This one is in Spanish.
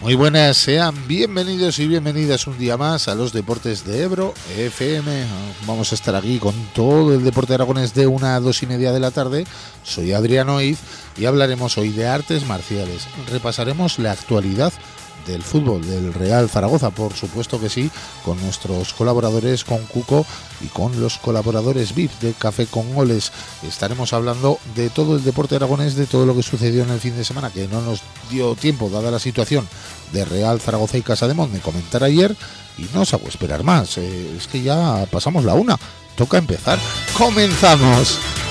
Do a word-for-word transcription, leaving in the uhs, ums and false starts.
Muy buenas, sean bienvenidos y bienvenidas un día más a los Deportes de Ebro F M. Vamos a estar aquí con todo el deporte aragonés de una a dos y media de la tarde. Soy Adrián Oiz y hablaremos hoy de artes marciales. Repasaremos la actualidad del fútbol del Real Zaragoza, por supuesto que sí, con nuestros colaboradores, con Cuco y con los colaboradores V I P de Café con Goles. Estaremos hablando de todo el deporte aragonés, de todo lo que sucedió en el fin de semana, que no nos dio tiempo, dada la situación de Real Zaragoza y Casademont, de comentar ayer, y no os hago esperar más. Eh, es que ya pasamos la una, toca empezar. ¡Comenzamos!